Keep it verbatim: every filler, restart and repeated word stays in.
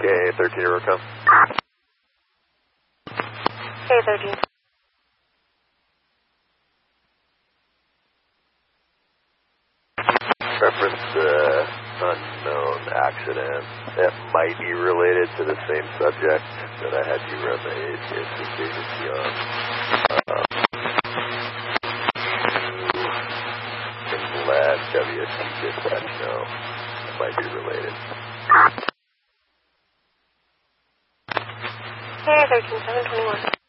K thirteen Eurocom. K thirteen. Reference uh, unknown accident that might be related to the same subject that I had you run the A C S agency on. Um, let W S C dispatch know. It might be related. K thirteen seven twenty-one.